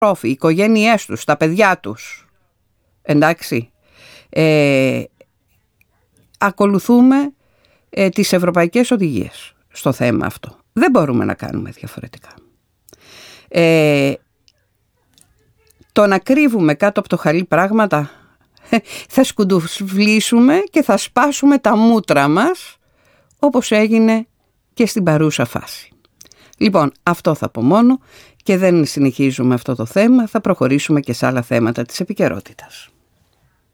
οι οικογένειές τους, τα παιδιά τους. Εντάξει. Ακολουθούμε τις ευρωπαϊκές οδηγίες στο θέμα αυτό. Δεν μπορούμε να κάνουμε διαφορετικά. Το να κρύβουμε κάτω από το χαλί πράγματα, θα σκουντουβλήσουμε και θα σπάσουμε τα μούτρα μας, όπως έγινε και στην παρούσα φάση. Λοιπόν, αυτό θα πω μόνο και δεν συνεχίζουμε αυτό το θέμα, θα προχωρήσουμε και σε άλλα θέματα της επικαιρότητας.